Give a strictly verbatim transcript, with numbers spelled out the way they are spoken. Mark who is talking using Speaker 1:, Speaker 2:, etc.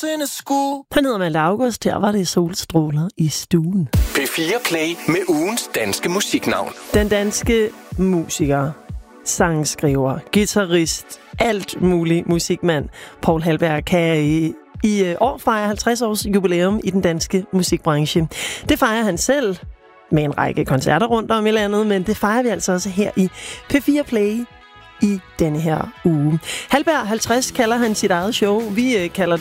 Speaker 1: nogensinde skulle.
Speaker 2: Han hedder Malte August, her var det solstråler i stuen.
Speaker 1: P fire Play med ugens danske musiknavn.
Speaker 2: Den danske musiker, sangskriver, guitarist, alt mulig musikmand, Poul Halberg, kan i, i år fejre halvtreds års jubilæum i den danske musikbranche. Det fejrer han selv med en række koncerter rundt om i landet, men det fejrer vi altså også her i P fire Play i denne her uge. Halberg halvtreds kalder han sit eget show. Vi kalder